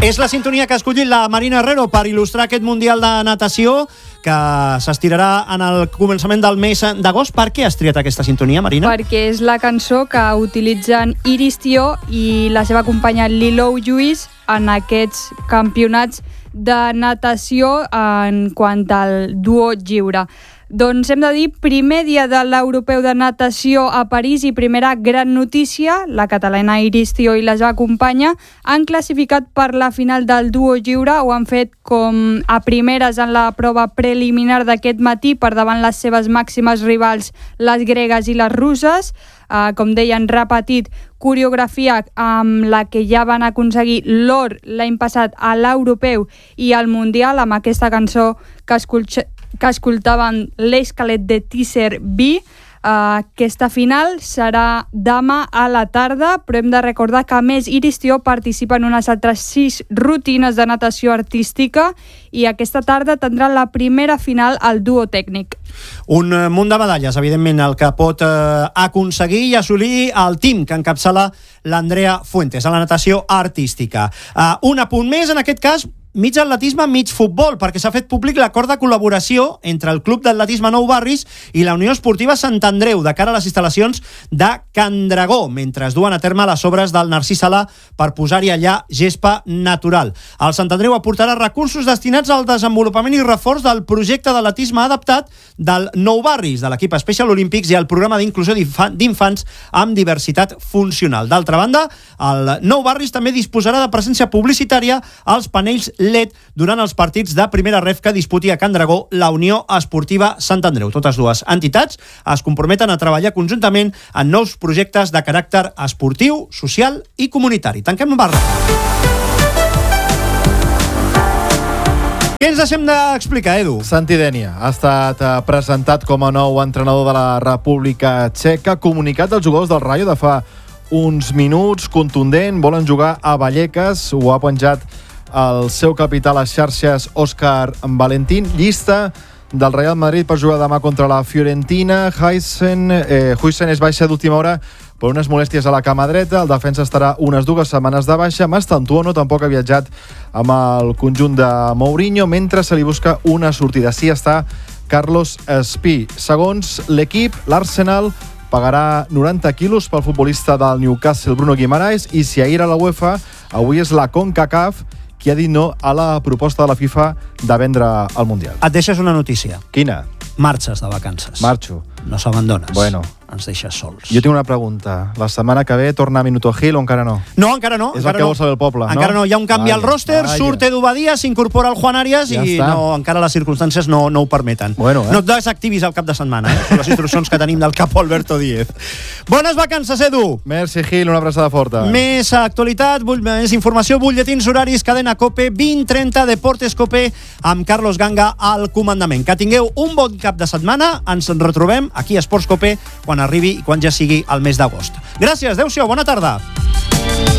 És la sintonia que ha escollit la Marina Herrero per il·lustrar aquest Mundial de Natació que s'estirarà en el començament del mes d'agost. Per què has triat aquesta sintonia, Marina? Perquè és la cançó que utilitzen Iris Tió i la seva companya Lilou Lluís en aquests campionats de natació en quant al duo lliure. Doncs hem de dir, primer dia de l'Europeu de Natació a París i primera gran notícia, la catalana Iris Tió i la seva companya han classificat per la final del duo lliure, ho han fet com a primeres en la prova preliminar d'aquest matí per davant les seves màximes rivals, les gregues i les russes. Com deien, repetit coreografia amb la que ja van aconseguir l'or l'any passat a l'Europeu i al Mundial, amb aquesta cançó que escoltaven l'Esquelet de Teaser B. Aquesta final serà demà a la tarda, però hem de recordar que a més Iris Tió participa en unes altres 6 rutines de natació artística i aquesta tarda tindrà la primera final al duo tècnic. Un munt de medalles, evidentment, el que pot aconseguir i assolir el team que encapçala l'Andrea Fuentes a la natació artística. Un apunt més, en aquest cas, mig atletisme, mig futbol, perquè s'ha fet públic l'acord de col·laboració entre el Club d'Atletisme Nou Barris i la Unió Esportiva Sant Andreu de cara a les instal·lacions de Can Dragó, mentre es duen a terme les obres del Narcís Sala per posar-hi allà gespa natural. El Sant Andreu aportarà recursos destinats al desenvolupament i reforç del projecte d'atletisme adaptat del Nou Barris, de l'equip Special Olímpics i el programa d'inclusió d'infants amb diversitat funcional. D'altra banda, el Nou Barris també disposarà de presència publicitària als panells LED durant els partits de primera ref que disputi a Can Dragó la Unió Esportiva Sant Andreu. Totes dues entitats es comprometen a treballar conjuntament en nous projectes de caràcter esportiu, social i comunitari. Tanquem barra. Què ens deixem d'explicar, Edu? Santi Dénia ha estat presentat com a nou entrenador de la República Txeca. Comunicat dels jugadors del Rayo de fa uns minuts, contundent, volen jugar a Vallecas, ho ha penjat el seu capità a les xarxes Òscar Valentín. Llista del Real Madrid per jugar demà contra la Fiorentina. Huijsen és baixa d'última hora per unes molèsties a la cama dreta. El defensa estarà unes 2 setmanes de baixa. Mastantuono tampoc ha viatjat amb el conjunt de Mourinho, mentre se li busca una sortida. Sí està Carlos Espí. Segons l'equip, l'Arsenal pagarà 90 quilos pel futbolista del Newcastle, Bruno Guimaraes, i si ahir a la UEFA, avui és la CONCACAF qui ha dit no a la proposta de la FIFA de vendre el Mundial. Et deixes una notícia. Quina? Marxes de vacances. Marxo. No s'abandones. Bueno. Ens deixes sols. Jo tinc una pregunta. La setmana que ve torna a Minuto Gil o encara no? No, encara no. És el que vol saber el poble, no? Encara no. Hi ha un canvi al roster, surt Edu Badia, s'incorpora el Juan Arias i no, encara les circumstàncies no ho permeten. Bueno, No et desactivis el cap de setmana, Són les instruccions que tenim del capo Alberto Díez. Bones vacances, Edu! Merci, Gil. Una abraçada forta. Més actualitat, més informació, butlletins horaris, cadena COPE, 20:30, Deportes COPE, amb Carlos Ganga al comandament. Que tingueu un bon cap de setmana. Ens retrobem aquí a Esports COPE quan arribi i quan ja sigui el mes d'agost. Gràcies, adeu-siau, bona tarda.